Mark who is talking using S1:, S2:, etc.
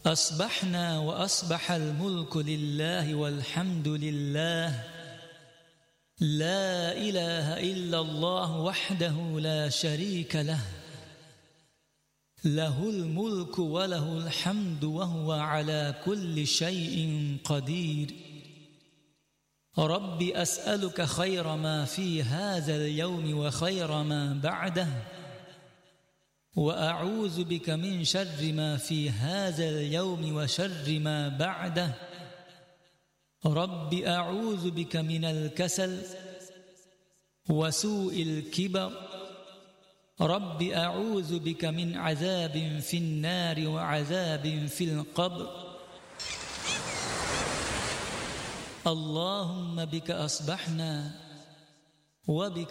S1: أصبحنا وأصبح الملك لله والحمد لله، لا إله إلا الله وحده لا شريك له، له الملك وله الحمد وهو على كل شيء قدير. رب أسألك خير ما في هذا اليوم وخير ما بعده، وأعوذ بك من شر ما في هذا اليوم وشر ما بعده. رب أعوذ بك من الكسل وسوء الكبر. رب أعوذ بك من عذاب في النار وعذاب في القبر. اللهم بك أصبحنا وبك